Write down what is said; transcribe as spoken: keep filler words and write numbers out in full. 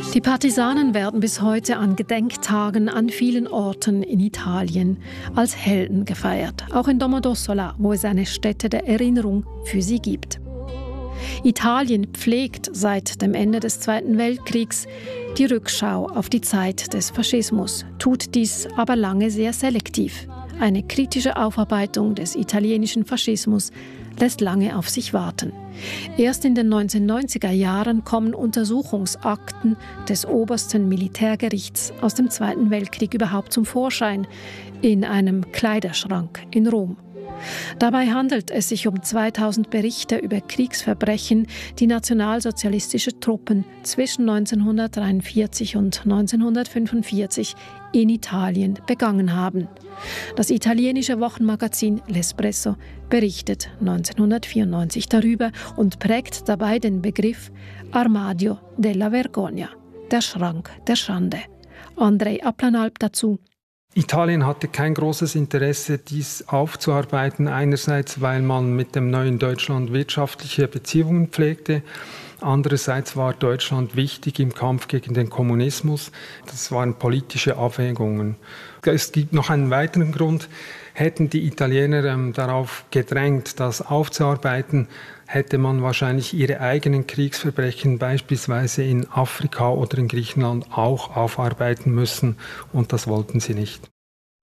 Die Partisanen werden bis heute an Gedenktagen an vielen Orten in Italien als Helden gefeiert. Auch in Domodossola, wo es eine Stätte der Erinnerung für sie gibt. Italien pflegt seit dem Ende des Zweiten Weltkriegs die Rückschau auf die Zeit des Faschismus, tut dies aber lange sehr selektiv. Eine kritische Aufarbeitung des italienischen Faschismus lässt lange auf sich warten. Erst in den neunzehnhundertneunziger Jahren kommen Untersuchungsakten des obersten Militärgerichts aus dem Zweiten Weltkrieg überhaupt zum Vorschein in einem Kleiderschrank in Rom. Dabei handelt es sich um zweitausend Berichte über Kriegsverbrechen, die nationalsozialistische Truppen zwischen neunzehnhundertdreiundvierzig und neunzehnhundertfünfundvierzig in Italien begangen haben. Das italienische Wochenmagazin L'Espresso berichtet neunzehnhundertvierundneunzig darüber und prägt dabei den Begriff Armadio della Vergogna, der Schrank der Schande. Andrei Applanalp dazu. Italien hatte kein großes Interesse, dies aufzuarbeiten. Einerseits, weil man mit dem neuen Deutschland wirtschaftliche Beziehungen pflegte. Andererseits war Deutschland wichtig im Kampf gegen den Kommunismus. Das waren politische Abwägungen. Es gibt noch einen weiteren Grund. Hätten die Italiener ähm, darauf gedrängt, das aufzuarbeiten, hätte man wahrscheinlich ihre eigenen Kriegsverbrechen beispielsweise in Afrika oder in Griechenland auch aufarbeiten müssen. Und das wollten sie nicht.